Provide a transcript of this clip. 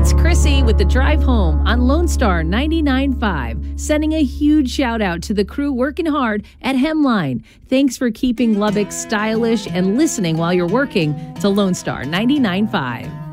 It's Chrissy with the drive home on Lone Star 99.5, sending a huge shout out to the crew working hard at Hemline. Thanks for keeping Lubbock stylish and listening while you're working to Lone Star 99.5.